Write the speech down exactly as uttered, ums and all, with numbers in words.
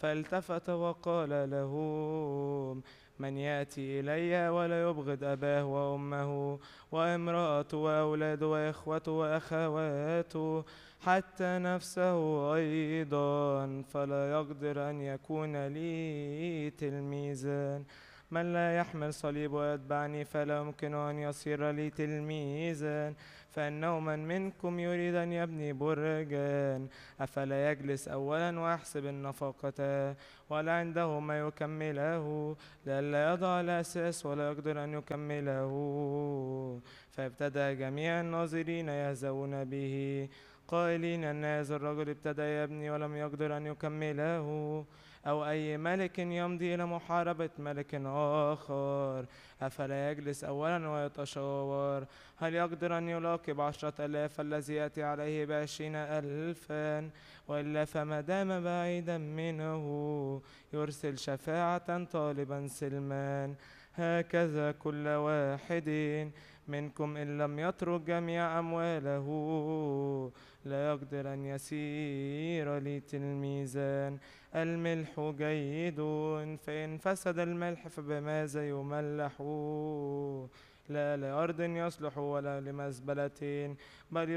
فالتفت وقال لهم: من يأتي إلي ولا يبغض أباه وأمه وامرأته وأولاده وإخوته وأخواته حتى نفسه أيضا فلا يقدر أن يكون لي تلميذا. من لا يحمل صليب ويتبعني فلا يمكن أن يصير لي تلميذا. فإنه من منكم يريد أن يبني برجا أفلا يجلس أولا ويحسب النفقة ولا عنده ما يكمله لئلا يضع الأساس ولا يقدر أن يكمله. فابتدأ جميع الناظرين يهزؤون به قائلين أن هذا الرجل ابتدأ يبني ولم يقدر أن يكمله. أو أي ملك يمضي إلى محاربة ملك آخر أفلا يجلس أولا ويتشاور هل يقدر أن يلاقي بعشرة آلاف الذي يأتي عليه بعشرين ألفا؟ وإلا فما دام بعيدا منه يرسل شفاعة طالبا سلما. هكذا كل واحد منكم إن لم يترك جميع أمواله لا يقدر أن يسير لي تلميذا. الملح جيد فإن فسد الملح فبماذا يملح؟ لا لأرض يصلح ولا لمزبلة بل